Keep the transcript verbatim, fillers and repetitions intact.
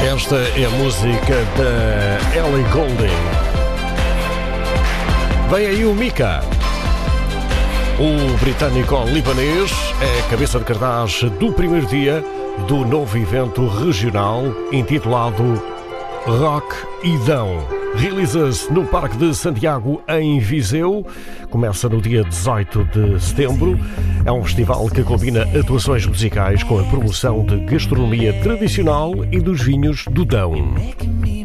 Esta é a música da Ellie Goulding. Vem aí o Mika. O britânico-libanês é cabeça de cartaz do primeiro dia do novo evento regional intitulado Rock Idão. Realiza-se no Parque de Santiago, em Viseu. Começa no dia dezoito de setembro. É um festival que combina atuações musicais com a promoção de gastronomia tradicional e dos vinhos do Dão.